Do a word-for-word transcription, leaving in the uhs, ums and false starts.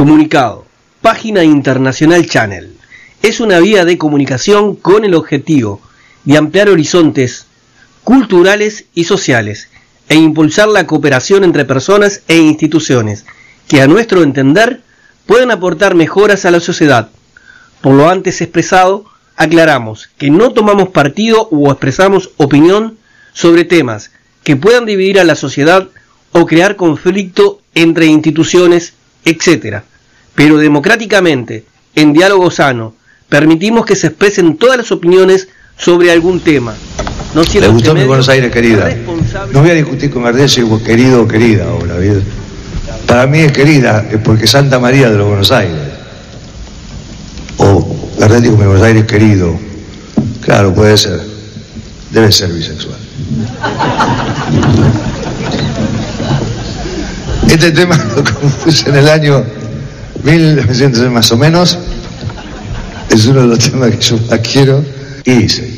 Comunicado. Página Internacional Channel. Es una vía de comunicación con el objetivo de ampliar horizontes culturales y sociales e impulsar la cooperación entre personas e instituciones que, a nuestro entender, pueden aportar mejoras a la sociedad. Por lo antes expresado, aclaramos que no tomamos partido o expresamos opinión sobre temas que puedan dividir a la sociedad o crear conflicto entre instituciones, etcétera. Pero democráticamente, en diálogo sano, permitimos que se expresen todas las opiniones sobre algún tema. No ¿Le gustó mi Buenos Aires querida? No voy a discutir con Gardel si es querido o querida ahora, ¿bien? Para mí es querida, es porque Santa María de los Buenos Aires. O Gardel dijo mi Buenos Aires querido. Claro, puede ser. Debe ser bisexual. Este tema lo compuse en el año mil novecientos más o menos. Es uno de los temas que yo más quiero y hice.